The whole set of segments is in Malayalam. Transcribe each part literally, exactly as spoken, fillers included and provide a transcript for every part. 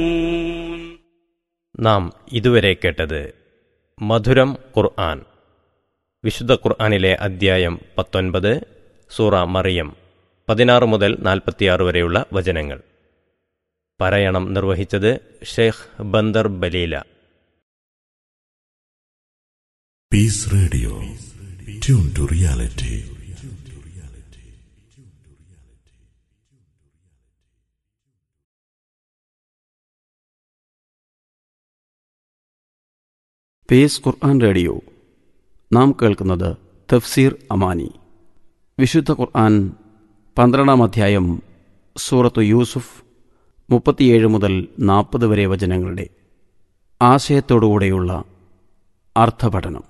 നാം ഇതുവരെ കേട്ടത് മധുരം ഖുർആൻ, വിശുദ്ധ ഖുർആനിലെ അദ്ധ്യായം പത്തൊൻപത്, സൂറ മറിയം, പതിനാറ് മുതൽ നാൽപ്പത്തിയാറ് വരെയുള്ള വചനങ്ങൾ. പാരായണം നിർവഹിച്ചത് Sheikh Bandar Baleela. Piece radio, tune to reality. Piece Quran radio. നാം കേൾക്കുന്നത് തഫ്സീർ അമാനി. വിശുദ്ധ ഖുർആൻ പന്ത്രണ്ടാം അധ്യായം സൂറത്തു യൂസുഫ് മുപ്പത്തിയേഴ് മുതൽ നാൽപ്പത് വരെ വചനങ്ങളുടെ ആശയത്തോടുകൂടെയുള്ള അർത്ഥപഠനം.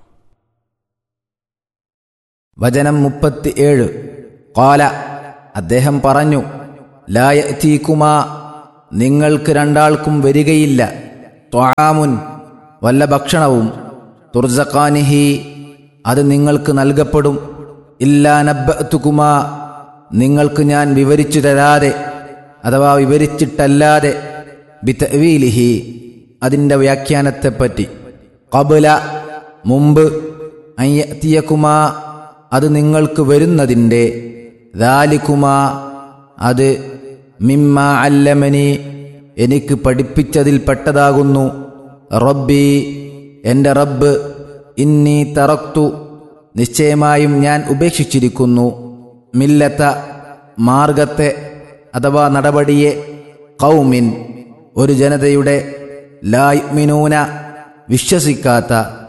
വചനം മുപ്പത്തിയേഴ്. ഖാല, അദ്ദേഹം പറഞ്ഞു, ലാ യഅ്തീകുമാ, നിങ്ങൾക്ക് രണ്ടാൾക്കും വരികയില്ല, ത്വആമുൻ, വല്ല ഭക്ഷണവും, തുർസഖാനിഹി, അത് നിങ്ങൾക്ക് നൽകപ്പെടും, ഇല്ലാ നബ്ബഅ്തുകുമാ, നിങ്ങൾക്ക് ഞാൻ വിവരിച്ചു തരാതെ അഥവാ വിവരിച്ചിട്ടല്ലാതെ, ബിതഅ്വീലിഹി, അതിൻ്റെ വ്യാഖ്യാനത്തെപ്പറ്റി, ഖബ്ല, മുമ്പ്, അൻ യഅ്തിയകുമാ, അത് നിങ്ങൾക്ക് വരുന്നതിൻ്റെ, ദാലികുമാ, അത്, മിമ്മാ അല്ലമനി, എനിക്ക് പഠിപ്പിച്ചതിൽ പെട്ടതാകുന്നു, റബ്ബി, എൻ്റെ റബ്ബ്, ഇന്നി തറക്തു, നിശ്ചയമായും ഞാൻ ഉപേക്ഷിച്ചിരിക്കുന്നു, മില്ലത്ത, മാർഗത്തെ അഥവാ നടപടിയെ, ഖൗമിൻ, ഒരു ജനതയുടെ, ലാ യുഅ്മിനൂന, വിശ്വസിക്കാത്ത,